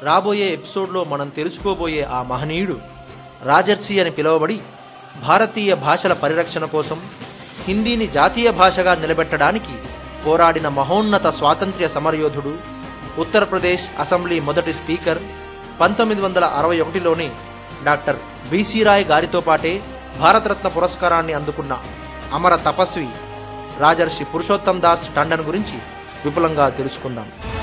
రాబోయే ఎపిసోడ్లో మనం తెలుసుకోబోయే ఆ మహనీయుడు రాజర్షి అని పిలువబడి భారతీయ భాషల పరిరక్షణ కోసం హిందీని జాతీయ భాషగా నిలబెట్టడానికి పోరాడిన మహోన్నత స్వాతంత్ర్య సమరయోధుడు, ఉత్తరప్రదేశ్ అసెంబ్లీ మొదటి స్పీకర్, 1961లోనే డాక్టర్ బిసి రాయ్ గారితో పాటే భారతరత్న పురస్కారాన్ని అందుకున్న అమర తపస్వి రాజర్షి పురుషోత్తం దాస్ టండన్ గురించి విపులంగా తెలుసుకుందాం.